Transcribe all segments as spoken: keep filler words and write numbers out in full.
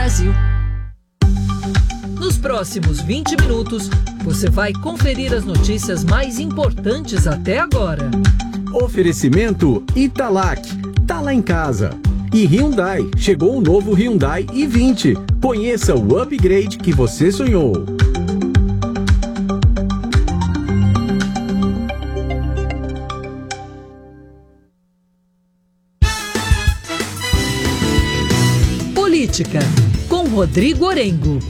Brasil. Nos próximos vinte minutos, você vai conferir as notícias mais importantes até agora. Oferecimento Italac, tá lá em casa. E Hyundai, chegou o novo Hyundai i vinte. Conheça o upgrade que você sonhou. Política, com Rodrigo Orengo.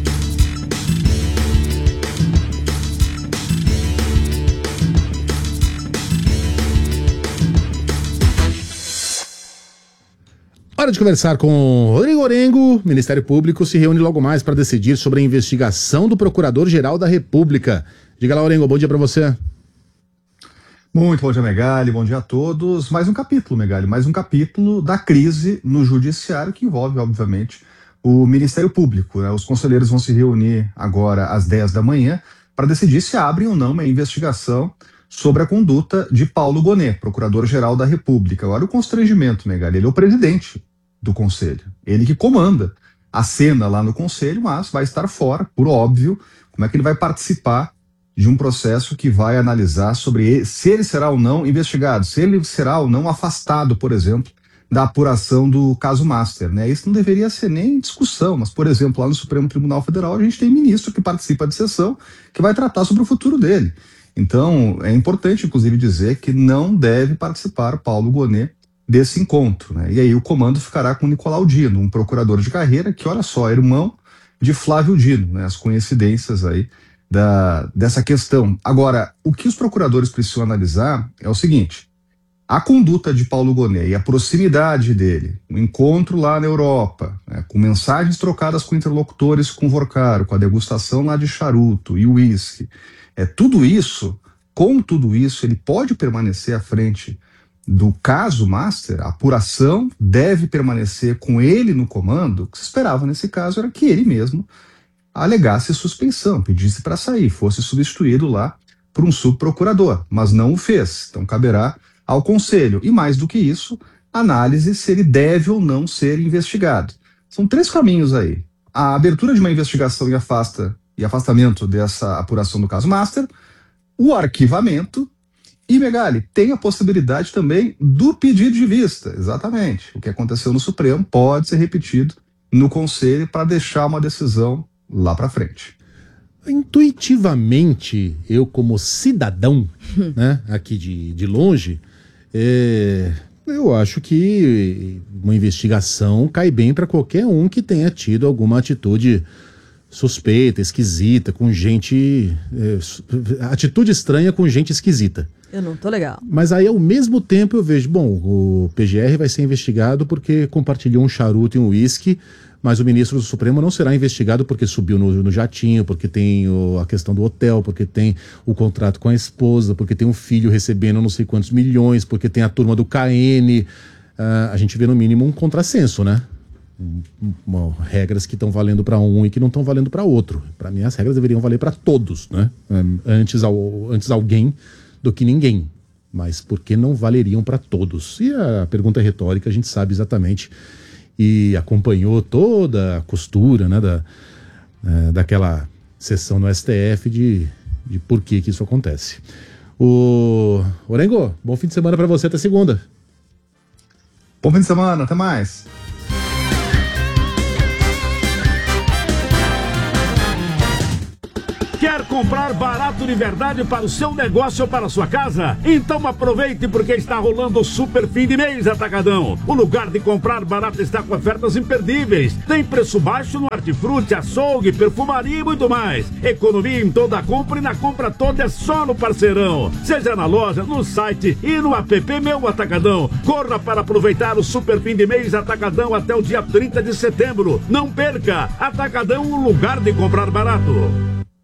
Hora de conversar com Rodrigo Orengo. O Ministério Público se reúne logo mais para decidir sobre a investigação do Procurador-Geral da República. Diga lá, Orengo, bom dia para você. Muito bom dia, Megali, bom dia a todos. Mais um capítulo, Megali, mais um capítulo da crise no Judiciário que envolve, obviamente, o Ministério Público, né? Os conselheiros vão se reunir agora às dez da manhã para decidir se abrem ou não uma investigação sobre a conduta de Paulo Gonet, Procurador-Geral da República. Agora o constrangimento, Megali, ele é o presidente do Conselho, ele que comanda a cena lá no Conselho, mas vai estar fora, por óbvio. Como é que ele vai participar de um processo que vai analisar sobre ele, se ele será ou não investigado, se ele será ou não afastado, por exemplo, da apuração do caso Master, né? Isso não deveria ser nem discussão, mas, por exemplo, lá no Supremo Tribunal Federal a gente tem ministro que participa de sessão que vai tratar sobre o futuro dele. Então, é importante, inclusive, dizer que não deve participar Paulo Gonet desse encontro, né? E aí o comando ficará com Nicolau Dino, um procurador de carreira que, olha só, é irmão de Flávio Dino, né? As coincidências aí da, dessa questão. Agora, o que os procuradores precisam analisar é o seguinte: a conduta de Paulo Gonet e a proximidade dele, o encontro lá na Europa, né, com mensagens trocadas com interlocutores com Vorcaro, com a degustação lá de charuto e uísque, é, tudo isso, com tudo isso, ele pode permanecer à frente do caso Master. A apuração deve permanecer com ele no comando. O que se esperava nesse caso era que ele mesmo alegasse suspeição, pedisse para sair, fosse substituído lá por um subprocurador, mas não o fez. Então caberá ao Conselho. E mais do que isso, análise se ele deve ou não ser investigado. São três caminhos aí: a abertura de uma investigação e, afasta, e afastamento dessa apuração do caso Master, o arquivamento e, Megali, tem a possibilidade também do pedido de vista. Exatamente. O que aconteceu no Supremo pode ser repetido no Conselho para deixar uma decisão lá para frente. Intuitivamente, eu como cidadão, né, aqui de, de longe, é, eu acho que uma investigação cai bem para qualquer um que tenha tido alguma atitude suspeita, esquisita, com gente... É, atitude estranha com gente esquisita. Eu não tô legal. Mas aí, ao mesmo tempo, eu vejo, bom, o P G R vai ser investigado porque compartilhou um charuto e um uísque, mas o ministro do Supremo não será investigado porque subiu no, no jatinho, porque tem o, a questão do hotel, porque tem o contrato com a esposa, porque tem um filho recebendo não sei quantos milhões, porque tem a turma do K N. Uh, a gente vê, no mínimo, um contrassenso, né? Um, um, regras que estão valendo para um e que não estão valendo para outro. Para mim, as regras deveriam valer para todos, né? Um, antes, ao, antes alguém do que ninguém. Mas por que não valeriam para todos? E a pergunta é retórica, a gente sabe exatamente, e acompanhou toda a costura, né, da, é, daquela sessão no S T F de, de por que que isso acontece. O Orengo, bom fim de semana para você, até segunda. Bom fim de semana, até mais. Quer comprar barato de verdade para o seu negócio ou para a sua casa? Então aproveite, porque está rolando o super fim de mês Atacadão. O lugar de comprar barato está com ofertas imperdíveis. Tem preço baixo no hortifruti, açougue, perfumaria e muito mais. Economia em toda a compra, e na compra toda é só no Parceirão. Seja na loja, no site e no app Meu Atacadão. Corra para aproveitar o super fim de mês Atacadão até o dia trinta de setembro. Não perca! Atacadão, o lugar de comprar barato.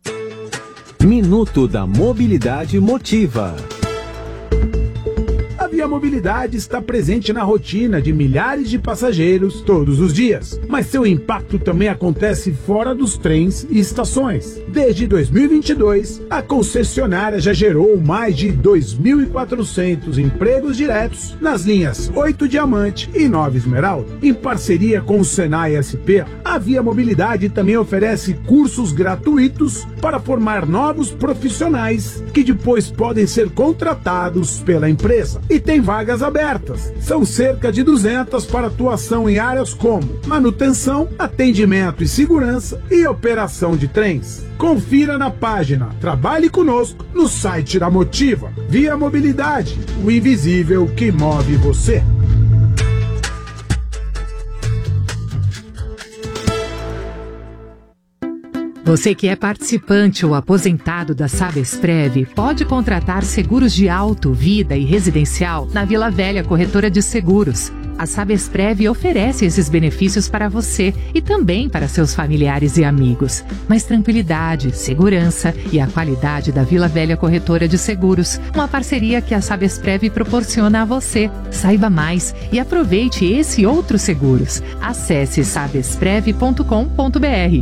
Minuto da Mobilidade Motiva. Via Mobilidade está presente na rotina de milhares de passageiros todos os dias, mas seu impacto também acontece fora dos trens e estações. Desde dois mil e vinte e dois, a concessionária já gerou mais de dois mil e quatrocentos empregos diretos nas linhas oito Diamante e nove Esmeralda. Em parceria com o Senai S P, a Via Mobilidade também oferece cursos gratuitos para formar novos profissionais que depois podem ser contratados pela empresa. E tem vagas abertas. São cerca de duzentas para atuação em áreas como manutenção, atendimento e segurança e operação de trens. Confira na página Trabalhe Conosco no site da Motiva. Via Mobilidade, o invisível que move você. Você que é participante ou aposentado da Sabesprev pode contratar seguros de auto, vida e residencial na Vila Velha Corretora de Seguros. A Sabesprev oferece esses benefícios para você e também para seus familiares e amigos. Mais tranquilidade, segurança e a qualidade da Vila Velha Corretora de Seguros. Uma parceria que a Sabesprev proporciona a você. Saiba mais e aproveite esse e outros seguros. Acesse sabesprev ponto com ponto br.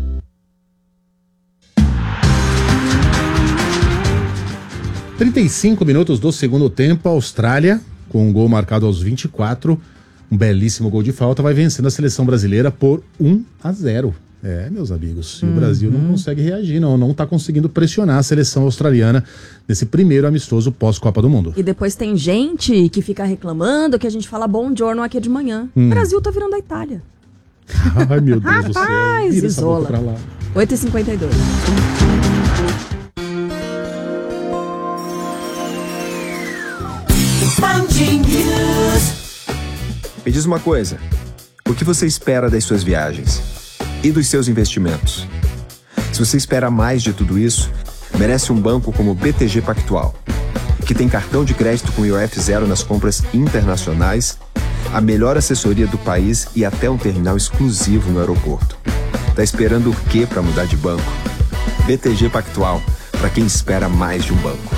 trinta e cinco minutos do segundo tempo, a Austrália, com um gol marcado aos vinte e quatro, um belíssimo gol de falta, vai vencendo a seleção brasileira por um a zero. É, meus amigos, e o Brasil não consegue reagir, não, não tá conseguindo pressionar a seleção australiana nesse primeiro amistoso pós-Copa do Mundo. E depois tem gente que fica reclamando que a gente fala bom giorno aqui de manhã. Hum. O Brasil tá virando a Itália. Ai, meu Deus do céu. Rapaz, Vira essa boca pra isola. lá. oito e cinquenta e dois. Me diz uma coisa, o que você espera das suas viagens? E dos seus investimentos? Se você espera mais de tudo isso, merece um banco como o B T G Pactual, que tem cartão de crédito com I O F zero nas compras internacionais, a melhor assessoria do país e até um terminal exclusivo no aeroporto. Tá esperando o quê para mudar de banco? B T G Pactual, para quem espera mais de um banco.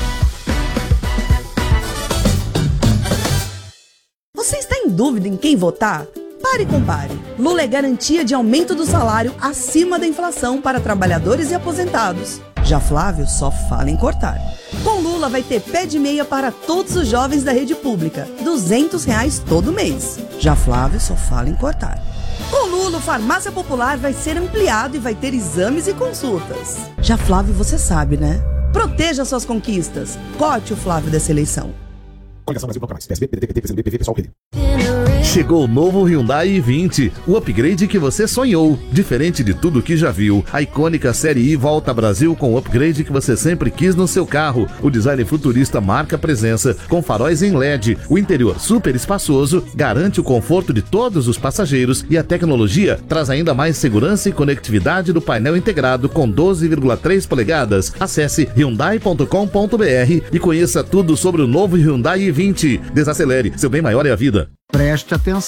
Você está em dúvida em quem votar? Pare e compare. Lula é garantia de aumento do salário acima da inflação para trabalhadores e aposentados. Já Flávio só fala em cortar. Com Lula vai ter pé de meia para todos os jovens da rede pública, duzentos reais todo mês. Já Flávio só fala em cortar. Com Lula, o Farmácia Popular vai ser ampliado e vai ter exames e consultas. Já Flávio, você sabe, né? Proteja suas conquistas. Corte o Flávio dessa eleição. Coligação Brasil Bloco Mais, P S B, P D T, P T C B, P V, Pessoal, Rede. Chegou o novo Hyundai i vinte, o upgrade que você sonhou. Diferente de tudo que já viu, a icônica Série I volta ao Brasil com o upgrade que você sempre quis no seu carro. O design futurista marca presença, com faróis em L E D. O interior super espaçoso garante o conforto de todos os passageiros e a tecnologia traz ainda mais segurança e conectividade do painel integrado com doze vírgula três polegadas. Acesse hyundai ponto com ponto br e conheça tudo sobre o novo Hyundai i vinte. Desacelere, seu bem maior é a vida. Preste atenção.